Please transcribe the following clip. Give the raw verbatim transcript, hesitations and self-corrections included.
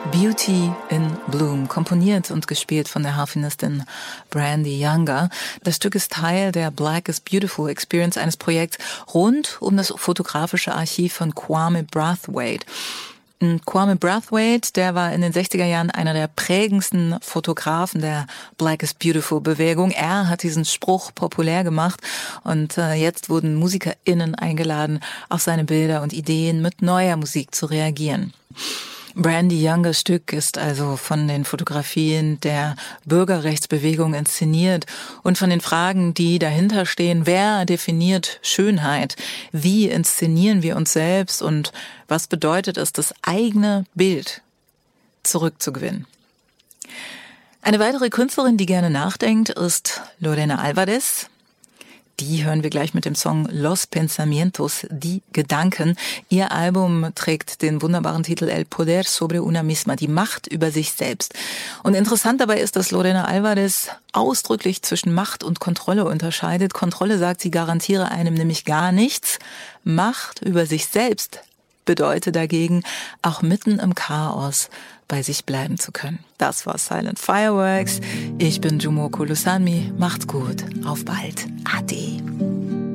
Beauty in Bloom, komponiert und gespielt von der Harfenistin Brandy Younger. Das Stück ist Teil der Black is Beautiful Experience, eines Projekts rund um das fotografische Archiv von Kwame Brathwaite. Kwame Brathwaite, der war in den sechziger Jahren einer der prägendsten Fotografen der Black is Beautiful Bewegung. Er hat diesen Spruch populär gemacht und äh, jetzt wurden MusikerInnen eingeladen, auf seine Bilder und Ideen mit neuer Musik zu reagieren. Brandy Youngers Stück ist also von den Fotografien der Bürgerrechtsbewegung inszeniert und von den Fragen, die dahinter stehen. Wer definiert Schönheit? Wie inszenieren wir uns selbst? Und was bedeutet es, das eigene Bild zurückzugewinnen? Eine weitere Künstlerin, die gerne nachdenkt, ist Lorena Alvarez. Die hören wir gleich mit dem Song Los Pensamientos, die Gedanken. Ihr Album trägt den wunderbaren Titel El Poder sobre una misma, die Macht über sich selbst. Und interessant dabei ist, dass Lorena Alvarez ausdrücklich zwischen Macht und Kontrolle unterscheidet. Kontrolle, sagt sie, garantiere einem nämlich gar nichts. Macht über sich selbst bedeutet dagegen, auch mitten im Chaos bei sich bleiben zu können. Das war Silent Fireworks. Ich bin Jumoko Lusami. Macht's gut. Auf bald. Ade.